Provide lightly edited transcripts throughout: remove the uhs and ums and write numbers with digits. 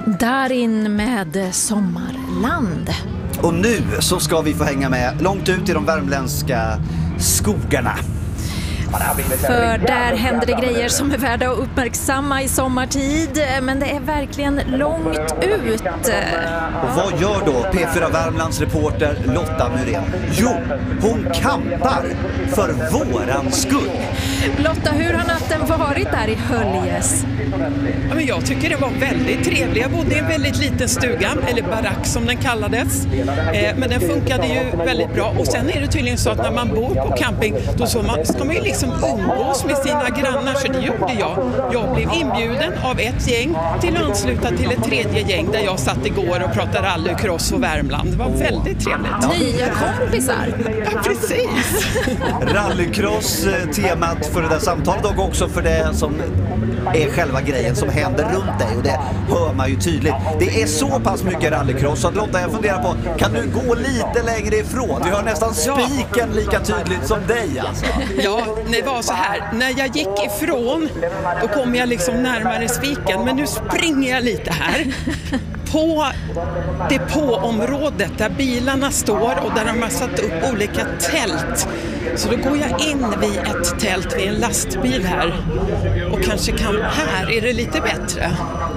Darin med Sommarland. Och nu så ska vi få hänga med långt ut i de värmländska skogarna. För där händer det grejer som är värda att uppmärksamma i sommartid. Men det är verkligen långt ut. Och vad gör då P4 Värmlands reporter Lotta Myrén? Jo, hon kampar för våran skull. Lotta, hur har natten varit där i Höljes? Ja, men jag tycker det var väldigt trevligt. Jag bodde i en väldigt liten stuga, eller barack som den kallades. Men den funkade ju väldigt bra. Och sen är det tydligen så att när man bor på camping, då ska man ju liksom umgås med sina grannar. Så det gjorde jag. Jag blev inbjuden av ett gäng till att ansluta till ett tredje gäng där jag satt igår och pratade rallycross och Värmland. Det var väldigt trevligt. Nya kompisar. Ja, precis. Rallycross, temat för det där samtalet och också för det som är själva grejen som händer runt dig, och det hör man ju tydligt. Det är så pass mycket rallycross så att Lotta, jag funderar på, kan du gå lite längre ifrån? Vi hör nästan spiken lika tydligt som dig alltså. Ja, det var så här. När jag gick ifrån, då kom jag liksom närmare spiken. Men nu springer jag lite här. På depåområdet där bilarna står och där de har satt upp olika tält. Så då går jag in vid ett tält vid en lastbil här. Och kanske här är det lite bättre.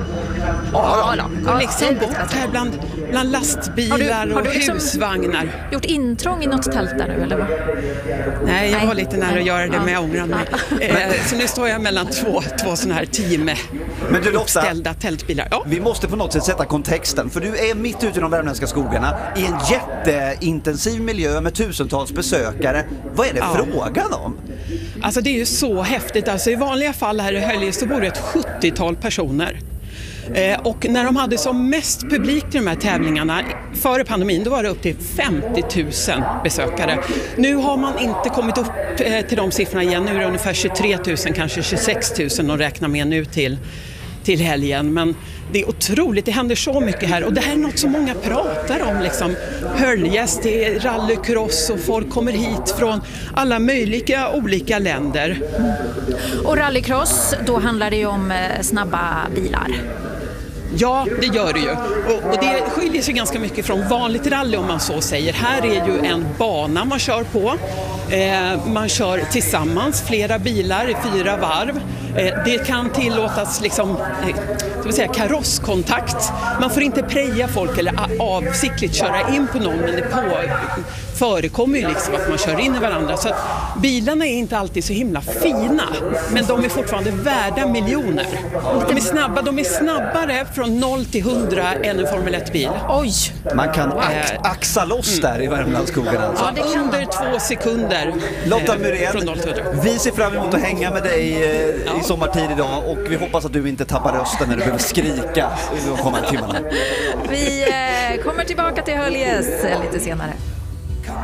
Ja, gå liksom bort här bland lastbilar och liksom husvagnar. Gjort intrång i något tält där nu, eller vad? Nej, jag var lite nära att göra det, men jag ångrar mig. Så nu står jag mellan två sådana här team. Men du Lotta, uppställda tältbilar. Ja. Vi måste på något sätt sätta kontexten, för du är mitt ute i de värmländska skogarna i en jätteintensiv miljö med tusentals besökare. Vad är det frågan om? Alltså det är ju så häftigt. Alltså i vanliga fall här i Höljes så bor det ett 70-tal personer. Och när de hade som mest publik till de här tävlingarna före pandemin, då var det upp till 50 000 besökare. Nu har man inte kommit upp till de siffrorna igen. Nu är det ungefär 23 000, kanske 26 000 de räknar med nu till helgen. Men det är otroligt, det händer så mycket här. Och det här är något som många pratar om. Liksom. Höljes, det är rallycross och folk kommer hit från alla möjliga olika länder. Och rallycross, då handlar det ju om snabba bilar. Ja, det gör det ju. Och det skiljer sig ganska mycket från vanligt rally om man så säger. Här är ju en bana man kör på. Man kör tillsammans flera bilar i 4 varv. Det kan tillåtas liksom, karosskontakt. Man får inte preja folk eller avsiktligt köra in på någon, men det förekommer ju liksom att man kör in i varandra. Så att bilarna är inte alltid så himla fina, men de är fortfarande värda miljoner. De är snabbare från 0 till 100 än en Formel 1-bil. Oj! Man kan axa loss där i Värmlandsskogarna. Alltså. Ja, det under 2 sekunder. Lotta Myrén, från 0 till 100. vi ser fram emot att hänga med dig i sommartid idag, och vi hoppas att du inte tappar rösten när du behöver skrika de kommande timmarna. Vi kommer tillbaka till Höljes lite senare.